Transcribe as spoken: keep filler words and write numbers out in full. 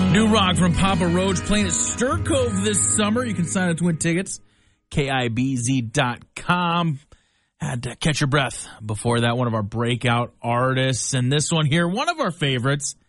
New rock from Papa Roach playing at Stir Cove this summer. You can sign up to win tickets. K I B Z dot com. Had to catch your breath before that. One of our breakout artists. And this one here, one of our favorites.